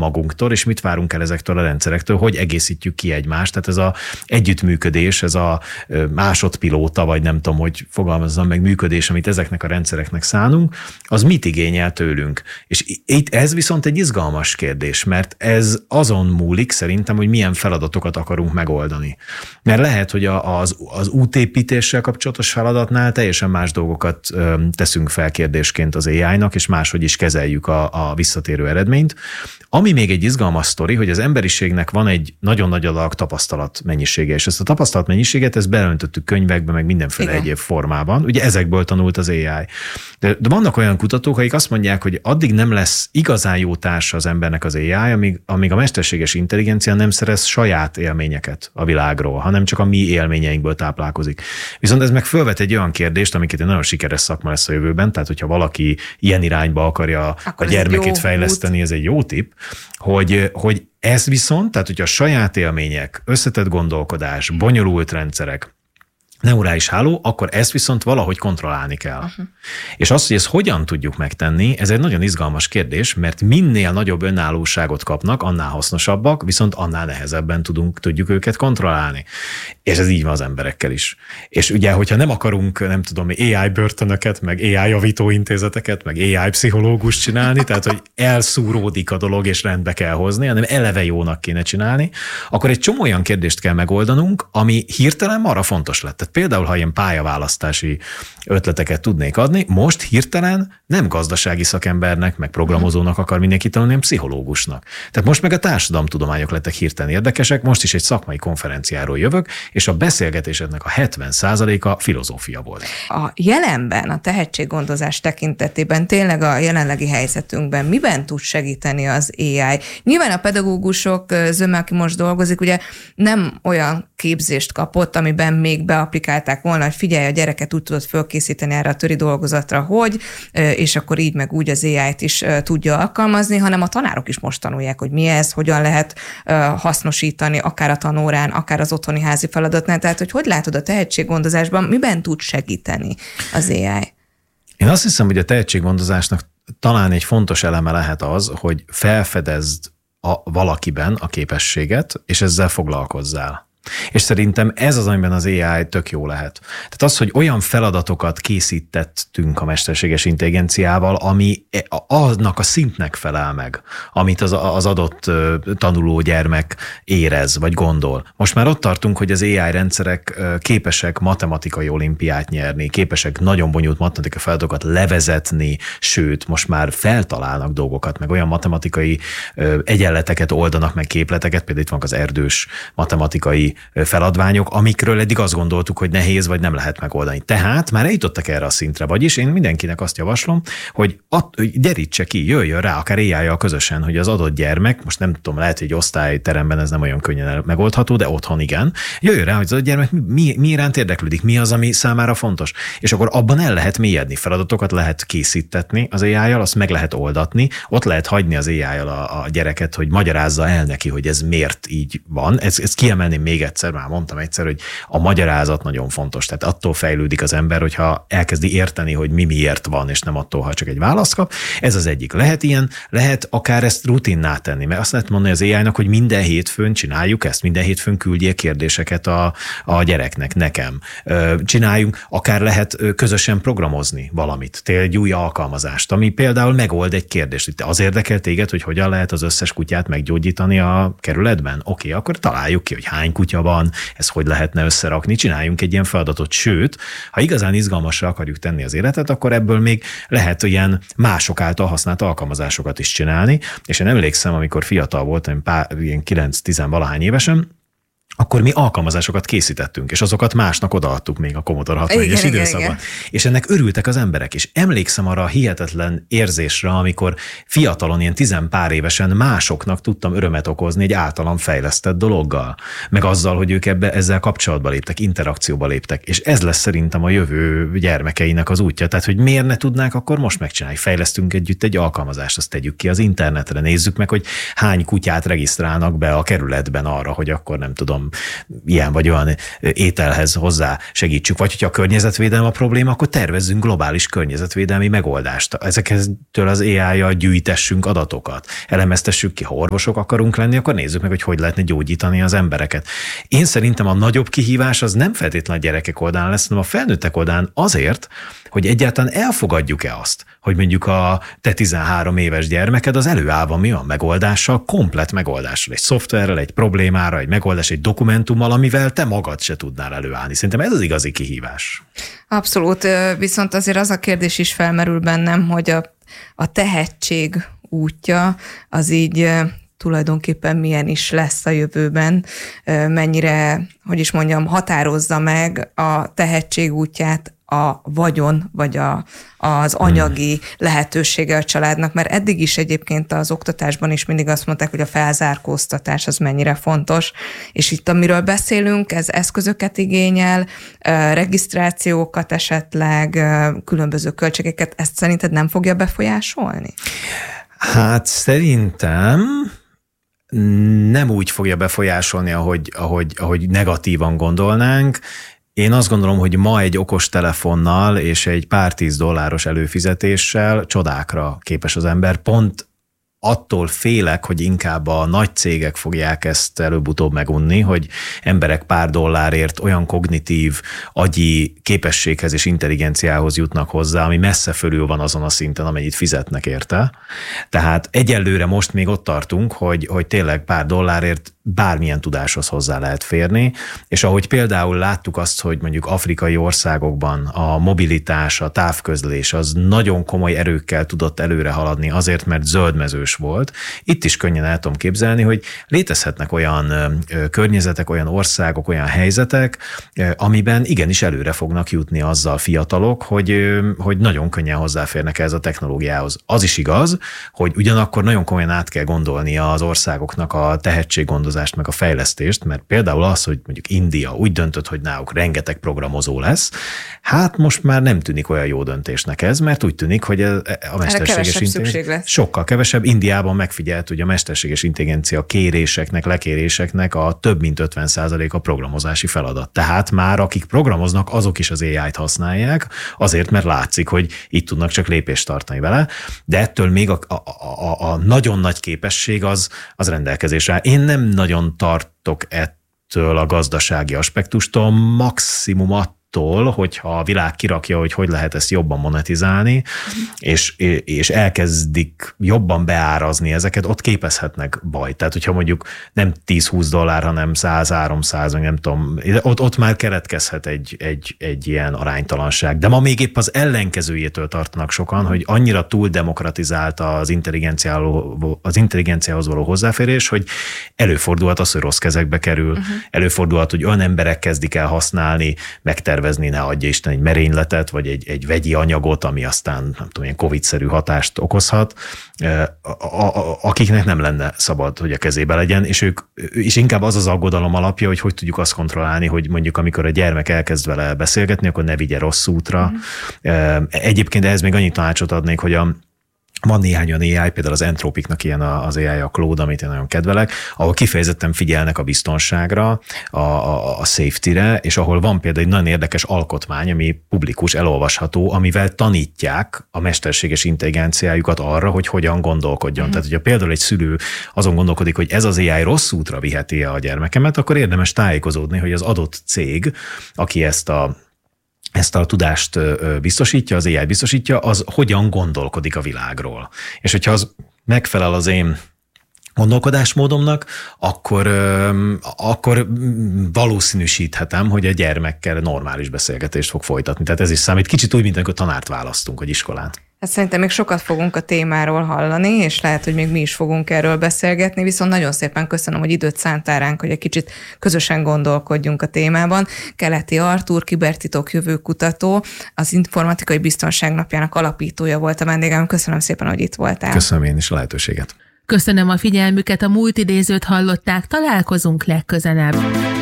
magunktól, és mit várunk el ezektől a rendszerektől, hogy egészítjük ki egymást. Tehát ez az együttműködés, ez a másodpilóta, vagy nem tudom, hogy fogalmazzam meg, működés, amit ezeknek a rendszereknek szánunk, az mit igényel tőlünk. És itt ez viszont egy izgalmas kérdés, mert ez azon múlik szerintem, hogy milyen feladatokat akarunk megoldani. Mert lehet, hogy az útépítéssel kapcsolatos feladatnál teljesen más dolgokat teszünk fel kérdésként az AI-nak, és máshogy is kezeljük a visszatérő eredményt. Ami még egy izgalmas sztori, hogy az emberiségnek van egy nagyon nagy adag tapasztalat mennyisége, és ezt a tapasztalat mennyiséget ezt beöntöttük könyvekbe, meg mindenféle egyéb formában. Ugye ezekből tanult az AI. De vannak olyan kutatók, akik azt mondják, hogy addig nem lesz igazán jó társa az embernek az AI, amíg a mesterséges intelligencia nem szerez saját élményeket a világról, hanem csak a mi élményeinkből táplálkozik. Viszont ez meg fölvet egy olyan kérdést, amiket egy nagyon sikeres szakma lesz a jövőben, tehát hogyha valaki ilyen irányba akarja akkor a gyermekét fejleszteni, ez egy jó tipp, hogy ez viszont, tehát hogyha a saját élmények, összetett gondolkodás, bonyolult rendszerek, neurális háló, akkor ezt viszont valahogy kontrollálni kell. És azt, hogy ezt hogyan tudjuk megtenni, ez egy nagyon izgalmas kérdés, mert minél nagyobb önállóságot kapnak, annál hasznosabbak, viszont annál nehezebben tudjuk őket kontrollálni. És ez így van az emberekkel is. És ugye, hogyha nem akarunk, nem tudom, AI börtönöket, meg AI javítóintézeteket, meg AI pszichológus csinálni, tehát, hogy elszúródik a dolog, és rendbe kell hozni, hanem eleve jónak kéne csinálni, akkor egy csomó olyan kérdést kell megoldanunk, ami hirtelen arra fontos lett. Például, ha ilyen pályaválasztási ötleteket tudnék adni, most hirtelen nem gazdasági szakembernek, meg programozónak akar mindenki tanulni, hanem pszichológusnak. Tehát most meg a társadalomtudományok lettek hirtelen érdekesek, most is egy szakmai konferenciáról jövök, és a beszélgetéseknek a 70%-a filozófia volt. A jelenben, a tehetséggondozás tekintetében, tényleg a jelenlegi helyzetünkben miben tud segíteni az AI? Nyilván a pedagógusok zöme, aki most dolgozik, ugye nem olyan képzést kapott, amiben még beaplikálták volna, hogy figyelj, a gyereket úgy tudod fölkészíteni erre a töri dolgozatra, hogy, és akkor így meg úgy az AI-t is tudja alkalmazni, hanem a tanárok is most tanulják, hogy mi ez, hogyan lehet hasznosítani, akár a tanórán, akár az otthoni házi feladatnál. Tehát, hogy látod a tehetséggondozásban, miben tud segíteni az AI? Én azt hiszem, hogy a tehetséggondozásnak talán egy fontos eleme lehet az, hogy felfedezd valakiben a képességet, és ezzel foglalkozzál. És szerintem ez az, amiben az AI tök jó lehet. Tehát az, hogy olyan feladatokat készítettünk a mesterséges intelligenciával, ami annak a szintnek felel meg, amit az adott tanuló gyermek érez, vagy gondol. Most már ott tartunk, hogy az AI rendszerek képesek matematikai olimpiát nyerni, képesek nagyon bonyolult matematikai feladatokat levezetni, sőt, most már feltalálnak dolgokat, meg olyan matematikai egyenleteket oldanak, meg képleteket, például itt vannak az erdős matematikai feladványok, amikről eddig azt gondoltuk, hogy nehéz, vagy nem lehet megoldani. Tehát már eljutottak erre a szintre, vagyis én mindenkinek azt javaslom, hogy gyerítse ki, jöjjön rá, akár AI-jal közösen, hogy az adott gyermek, most nem tudom, lehet, hogy egy osztályteremben ez nem olyan könnyen megoldható, de otthon igen, jöjjön rá, hogy az adott gyermek mi iránt érdeklődik, mi az, ami számára fontos. És akkor abban el lehet mélyedni, feladatokat lehet készítetni az AI-jal, azt meg lehet oldatni, ott lehet hagyni az AI-jal a gyereket, hogy magyarázza el neki, hogy ez miért így van. Ezt kiemelném még egyszer, már mondtam egyszer, hogy a magyarázat nagyon fontos. Tehát attól fejlődik az ember, hogyha elkezdi érteni, hogy mi miért van, és nem attól, ha csak egy választ kap. Ez az egyik. Lehet ilyen, lehet akár ezt rutinná tenni, mert azt lehet mondani az AI-nak, hogy minden hétfőn csináljuk ezt, minden hétfőn küldjék kérdéseket a gyereknek, nekem. Csináljunk, akár lehet közösen programozni valamit, egy új alkalmazást, ami például megold egy kérdést. Az érdekel téged, hogy hogyan lehet az összes kutyát meggyógyítani a kerületben? Oké, akkor találjuk ki, hogy hány kutya van, ezt hogy lehetne összerakni, csináljunk egy ilyen feladatot, sőt, ha igazán izgalmasra akarjuk tenni az életet, akkor ebből még lehet ilyen mások által használt alkalmazásokat is csinálni, és én emlékszem, amikor fiatal voltam, ilyen 9-10 valahány évesen, akkor mi alkalmazásokat készítettünk, és azokat másnak odaadtuk még a Commodore 64-es időszakban. Igen. És ennek örültek az emberek, és emlékszem arra a hihetetlen érzésre, amikor fiatalon, ilyen 10 pár évesen másoknak tudtam örömet okozni egy általam fejlesztett dologgal, meg azzal, hogy ők ezzel kapcsolatba léptek, interakcióba léptek, és ez lesz szerintem a jövő gyermekeinek az útja. Tehát, hogy miért ne tudnák akkor most megcsinálni? Fejlesztünk együtt egy alkalmazást, azt tegyük ki az internetre, nézzük meg, hogy hány kutyát regisztrálnak be a kerületben arra, hogy akkor nem tudom, ilyen vagy olyan ételhez hozzá segítsük, vagy hogyha a környezetvédelem a probléma, akkor tervezzünk globális környezetvédelmi megoldást. Ezektől az AI-jal gyűjtessünk adatokat, elemeztessük ki, ha orvosok akarunk lenni, akkor nézzük meg, hogy lehetne gyógyítani az embereket. Én szerintem a nagyobb kihívás az nem feltétlenül a gyerekek oldalán lesz, hanem a felnőttek oldalán azért, hogy egyáltalán elfogadjuk-e azt, hogy mondjuk a te 13 éves gyermeked az előállva mi van megoldással, komplett megoldással, egy szoftverrel, egy problémára, egy megoldás, egy dokumentummal, amivel te magad se tudnál előállni. Szerintem ez az igazi kihívás. Abszolút, viszont azért az a kérdés is felmerül bennem, hogy a tehetség útja az így tulajdonképpen milyen is lesz a jövőben, mennyire, hogy is mondjam, határozza meg a tehetség útját a vagyon, vagy az anyagi lehetősége a családnak, mert eddig is egyébként az oktatásban is mindig azt mondták, hogy a felzárkóztatás az mennyire fontos, és itt amiről beszélünk, ez eszközöket igényel, regisztrációkat esetleg, különböző költségeket, ezt szerinted nem fogja befolyásolni? Hát szerintem nem úgy fogja befolyásolni, ahogy negatívan gondolnánk. Én azt gondolom, hogy ma egy okostelefonnal és egy pár $10 előfizetéssel csodákra képes az ember. Pont attól félek, hogy inkább a nagy cégek fogják ezt előbb-utóbb megunni, hogy emberek pár dollárért olyan kognitív, agyi képességhez és intelligenciához jutnak hozzá, ami messze fölül van azon a szinten, amennyit fizetnek érte. Tehát egyelőre most még ott tartunk, hogy tényleg pár dollárért bármilyen tudáshoz hozzá lehet férni, és ahogy például láttuk azt, hogy mondjuk afrikai országokban a mobilitás, a távközlés az nagyon komoly erőkkel tudott előre haladni azért, mert zöldmezős volt. Itt is könnyen el tudom képzelni, hogy létezhetnek olyan környezetek, olyan országok, olyan helyzetek, amiben igenis előre fognak jutni azzal fiatalok, hogy nagyon könnyen hozzáférnek ez a technológiához. Az is igaz, hogy ugyanakkor nagyon komolyan át kell gondolni az országoknak a tehetséggondozást, meg a fejlesztést, mert például az, hogy mondjuk India úgy döntött, hogy náluk rengeteg programozó lesz, hát most már nem tűnik olyan jó döntésnek ez, mert úgy tűnik, hogy a mesterséges intelligencia sokkal kevesebb. Indiában megfigyelt, hogy a mesterséges intelligencia kéréseknek, lekéréseknek a több mint 50% a programozási feladat. Tehát már akik programoznak, azok is az AI-t használják, azért, mert látszik, hogy itt tudnak csak lépést tartani vele, de ettől még a nagyon nagy képesség az rendelkezésre. Én nem nagyon tartok ettől a gazdasági aspektustól, maximum attól, hogyha a világ kirakja, hogy lehet ezt jobban monetizálni, és elkezdik jobban beárazni ezeket, ott képezhetnek baj. Tehát, hogyha mondjuk nem $10-20, hanem 100-300, nem tudom, ott már keletkezhet egy ilyen aránytalanság. De ma még épp az ellenkezőjétől tartanak sokan, hogy annyira túl demokratizált az intelligenciához való hozzáférés, hogy előfordulhat az, hogy rossz kezekbe kerül, előfordulhat, hogy olyan emberek kezdik el használni, megtervezni, ne adja Isten egy merényletet, vagy egy vegyi anyagot, ami aztán nem tudom, ilyen COVID-szerű hatást okozhat, akiknek nem lenne szabad, hogy a kezébe legyen, és inkább az aggodalom alapja, hogy tudjuk azt kontrollálni, hogy mondjuk amikor a gyermek elkezd vele beszélgetni, akkor ne vigye rossz útra. Egyébként ehhez még annyit tanácsot adnék, hogy van néhány olyan AI, például az Entropicnak ilyen az AI, a Claude, amit én nagyon kedvelek, ahol kifejezetten figyelnek a biztonságra, a safety-re, és ahol van például egy nagyon érdekes alkotmány, ami publikus, elolvasható, amivel tanítják a mesterséges intelligenciájukat arra, hogy hogyan gondolkodjon. Tehát, hogyha például egy szülő azon gondolkodik, hogy ez az AI rossz útra viheti a gyermekemet, akkor érdemes tájékozódni, hogy az adott cég, aki ezt a tudást biztosítja, az AI biztosítja, az hogyan gondolkodik a világról. És hogyha az megfelel az én gondolkodásmódomnak, akkor valószínűsíthetem, hogy a gyermekkel normális beszélgetést fog folytatni. Tehát ez is számít. Kicsit úgy, mint amikor tanárt választunk, vagy iskolát. Hát szerintem még sokat fogunk a témáról hallani, és lehet, hogy még mi is fogunk erről beszélgetni, viszont nagyon szépen köszönöm, hogy időt szántál ránk, hogy egy kicsit közösen gondolkodjunk a témában. Keleti Artúr, kibertitok jövőkutató, az Informatikai Biztonság Napjának alapítója volt a vendégem. Köszönöm szépen, hogy itt voltál. Köszönöm én is a lehetőséget. Köszönöm a figyelmüket, a múlt idézőt hallották, találkozunk legközelebb.